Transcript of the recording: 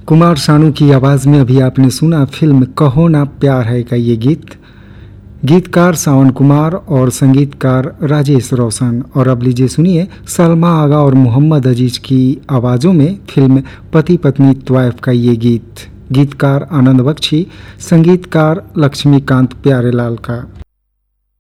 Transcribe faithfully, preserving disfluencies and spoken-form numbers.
कुमार सानू की आवाज़ में अभी आपने सुना फिल्म कहो ना प्यार है का ये गीत। गीतकार सावन कुमार और संगीतकार राजेश रोशन। और अब लीजिए सुनिए सलमा आगा और मोहम्मद अजीज की आवाज़ों में फिल्म पति पत्नी त्वाइफ का ये गीत। गीतकार आनंद बख्शी, संगीतकार लक्ष्मीकांत प्यारेलाल का।